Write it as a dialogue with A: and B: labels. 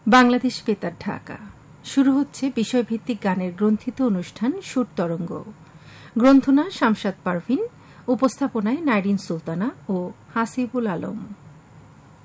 A: বাংলাদেশ বেতার ঢাকা শুরু হচ্ছে বিষয়ভিত্তিক গানের গ্রন্থিত অনুষ্ঠান সুর তরঙ্গ। গ্রন্থনা শামসাদ পারভিন, উপস্থাপনায় নাইরিন সুলতানা ও হাসিবুল আলম।